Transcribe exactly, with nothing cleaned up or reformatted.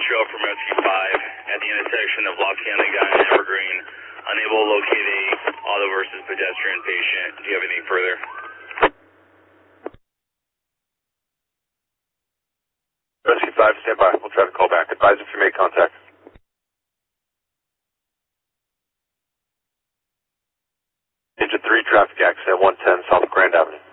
show from Rescue five at the intersection of Lock County Guy and Evergreen. Unable to locate a auto versus pedestrian patient. Do you have anything further? Rescue five, stand by. We'll try to call back. Advise if you make contact. Engine three, traffic accident one ten South Grand Avenue.